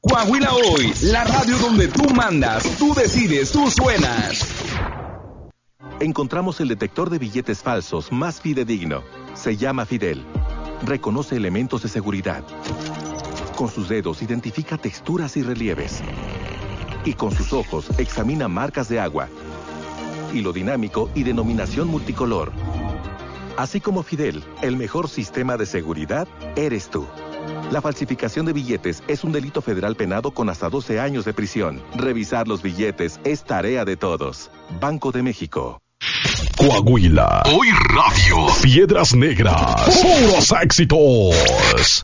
Coahuila Hoy, la radio donde tú mandas, tú decides, tú suenas. Encontramos el detector de billetes falsos más fidedigno. Se llama Fidel. Reconoce elementos de seguridad. Con sus dedos identifica texturas y relieves. Y con sus ojos examina marcas de agua, hilo dinámico y denominación multicolor. Así como Fidel, el mejor sistema de seguridad eres tú. La falsificación de billetes es un delito federal penado con hasta 12 años de prisión. Revisar los billetes es tarea de todos. Banco de México. Coahuila. Hoy Radio. Piedras Negras. Puros éxitos.